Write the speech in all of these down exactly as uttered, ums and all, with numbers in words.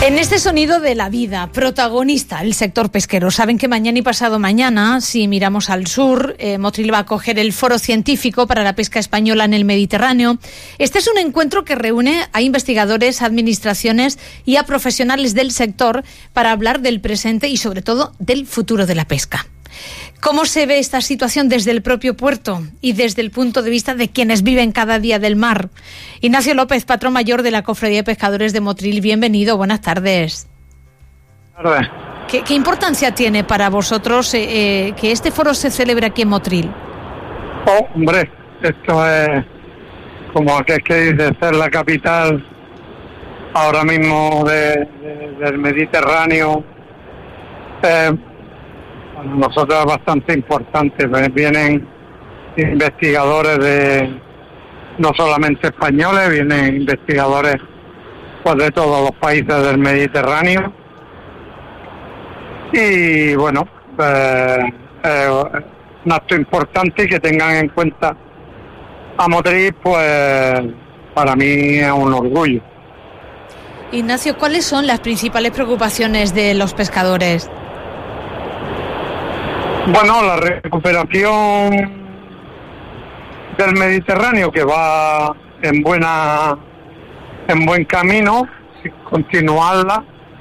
En este sonido de la vida, protagonista el sector pesquero. Saben que mañana y pasado mañana, si miramos al sur, eh, Motril va a acoger el Foro Científico para la Pesca Española en el Mediterráneo. Este es un encuentro que reúne a investigadores, administraciones y a profesionales del sector para hablar del presente y, sobre todo, del futuro de la pesca. ¿Cómo se ve esta situación desde el propio puerto y desde el punto de vista de quienes viven cada día del mar? Ignacio López, patrón mayor de la Cofradía de Pescadores de Motril, bienvenido, buenas tardes. Buenas tardes. ¿Qué, qué importancia tiene para vosotros eh, eh, que este foro se celebre aquí en Motril? Oh, hombre, esto es como aquel que dice ser la capital ahora mismo de, de, del Mediterráneo. Eh, Para nosotros es bastante importante. Vienen investigadores de no solamente españoles, vienen investigadores pues de todos los países del Mediterráneo. Y bueno, eh, eh, un acto importante, que tengan en cuenta a Motril, pues para mí es un orgullo. Ignacio, ¿cuáles son las principales preocupaciones de los pescadores? Bueno, la recuperación del Mediterráneo, que va en buena en buen camino, continuarla,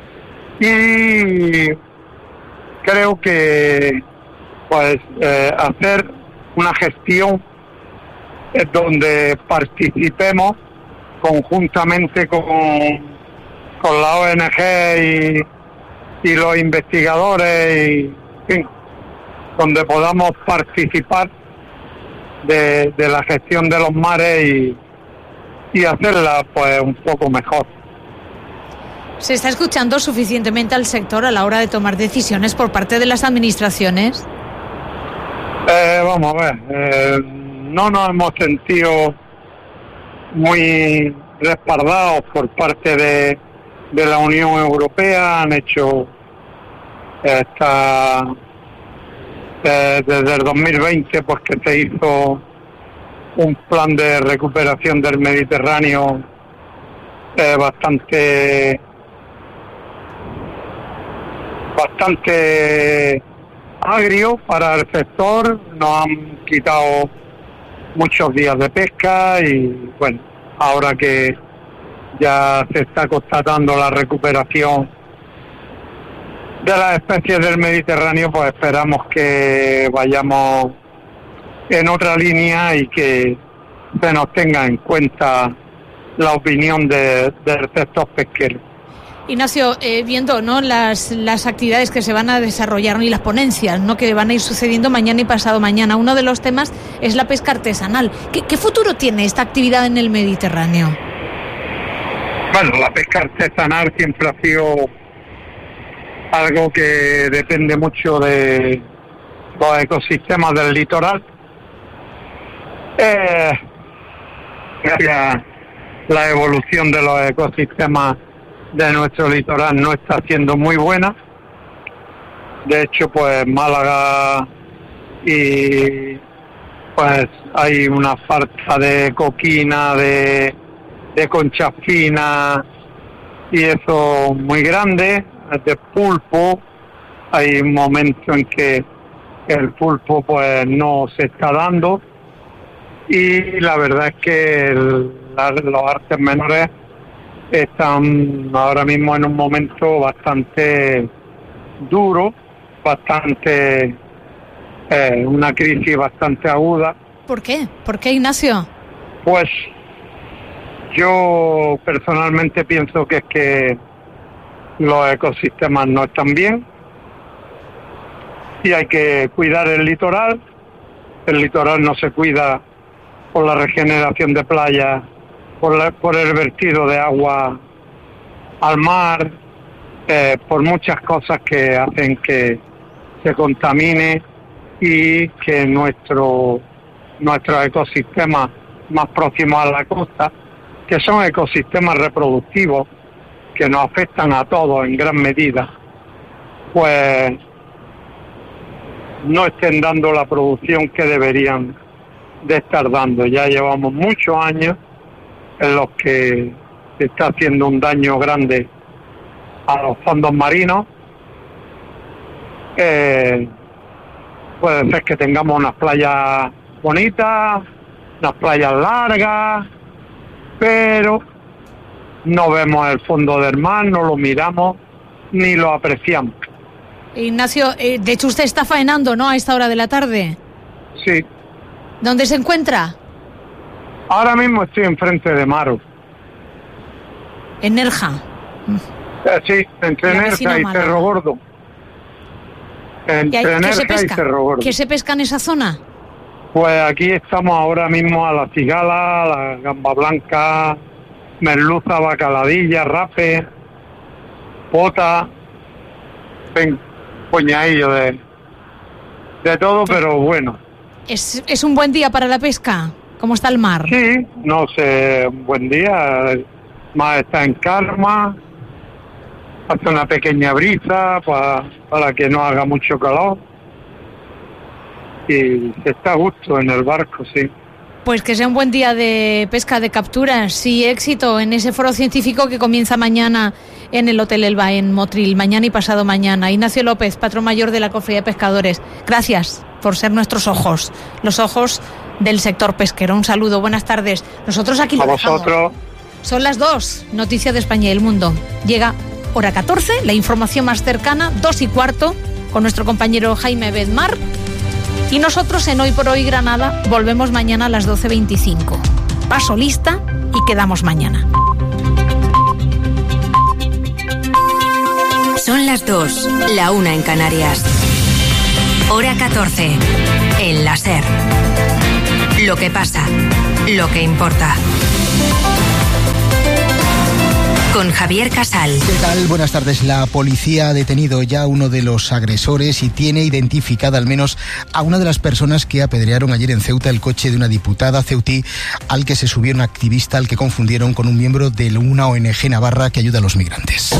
y creo que pues eh, hacer una gestión eh, donde participemos conjuntamente con, con la O N G y, y los investigadores, y, en fin, donde podamos participar de, de la gestión de los mares y, y hacerla pues un poco mejor. ¿Se está escuchando suficientemente al sector a la hora de tomar decisiones por parte de las administraciones? Eh, vamos a ver, eh, no nos hemos sentido muy respaldados por parte de, de la Unión Europea. Han hecho esta... Eh, desde el dos mil veinte, pues que se hizo un plan de recuperación del Mediterráneo eh, bastante bastante agrio para el sector. Nos han quitado muchos días de pesca y bueno, ahora que ya se está constatando la recuperación de las especies del Mediterráneo, pues esperamos que vayamos en otra línea y que se nos tenga en cuenta la opinión de, del sector pesquero. Ignacio, eh, viendo ¿no? las, las actividades que se van a desarrollar y las ponencias ¿no? que van a ir sucediendo mañana y pasado mañana, uno de los temas es la pesca artesanal. ¿Qué, qué futuro tiene esta actividad en el Mediterráneo? Bueno, la pesca artesanal siempre ha sido algo que depende mucho de los ecosistemas del litoral. Eh, la evolución de los ecosistemas de nuestro litoral no está siendo muy buena. De hecho, pues Málaga y pues hay una falta de coquina, de, de conchas finas y eso muy grande. De pulpo, hay un momento en que el pulpo pues no se está dando, y la verdad es que el, la, los artes menores están ahora mismo en un momento bastante duro, bastante eh, una crisis bastante aguda. ¿Por qué? ¿Por qué, Ignacio? Pues yo personalmente pienso que es que los ecosistemas no están bien y hay que cuidar el litoral. El litoral no se cuida por la regeneración de playas, por, la, por el vertido de agua al mar, eh, por muchas cosas que hacen que se contamine y que nuestro nuestros ecosistemas más próximos a la costa, que son ecosistemas reproductivos que nos afectan a todos en gran medida, pues no estén dando la producción que deberían de estar dando. Ya llevamos muchos años en los que se está haciendo un daño grande a los fondos marinos. Eh, puede ser que tengamos unas playas bonitas, unas playas largas, pero no vemos el fondo del mar, no lo miramos ni lo apreciamos. Ignacio, eh, de hecho usted está faenando, ¿no?, a esta hora de la tarde. Sí. ¿Dónde se encuentra? Ahora mismo estoy enfrente de Maro. En Nerja. Eh, sí, entre Nerja y Cerro Gordo. Entre Nerja y Cerro Gordo. ¿Qué se pesca en esa zona? Pues aquí estamos ahora mismo a la cigala, a la gamba blanca, merluza, bacaladilla, rape, pota, ven, puñadillo de, de todo, pero bueno. ¿Es, ¿Es un buen día para la pesca? ¿Cómo está el mar? Sí, no sé, un buen día. El mar está en calma, hace una pequeña brisa para, para que no haga mucho calor. Y se está a gusto en el barco, sí. Pues que sea un buen día de pesca, de capturas y éxito en ese foro científico que comienza mañana en el Hotel Elba, en Motril, mañana y pasado mañana. Ignacio López, patrón mayor de la Cofradía de Pescadores, gracias por ser nuestros ojos, los ojos del sector pesquero. Un saludo, buenas tardes. Nosotros aquí lo dejamos. A vosotros. Son las dos, Noticias de España y el Mundo. Llega hora catorce, la información más cercana, dos y cuarto, con nuestro compañero Jaime Bedmar. Y nosotros en Hoy por Hoy Granada volvemos mañana a las doce veinticinco. Paso lista y quedamos mañana. Son las dos, la una en Canarias. Hora catorce, en la SER. Lo que pasa, lo que importa. Con Javier Casal. ¿Qué tal? Buenas tardes. La policía ha detenido ya a uno de los agresores y tiene identificada al menos a una de las personas que apedrearon ayer en Ceuta el coche de una diputada ceutí al que se subió un activista al que confundieron con un miembro de una O N G navarra que ayuda a los migrantes.